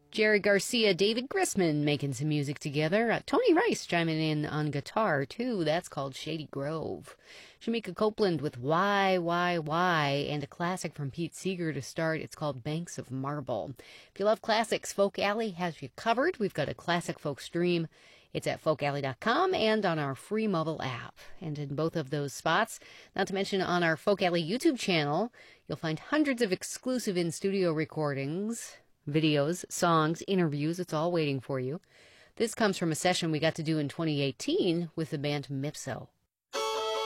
Jerry Garcia, David Grisman making some music together. Tony Rice chiming in on guitar, too. That's called Shady Grove. Shamika Copeland with Why, and a classic from Pete Seeger to start. It's called Banks of Marble. If you love classics, Folk Alley has you covered. We've got a classic folk stream. It's at folkalley.com and on our free mobile app. And in both of those spots, not to mention on our Folk Alley YouTube channel, you'll find hundreds of exclusive in-studio recordings, videos, songs, interviews. It's all waiting for you. This comes from a session we got to do in 2018 with the band Mipso.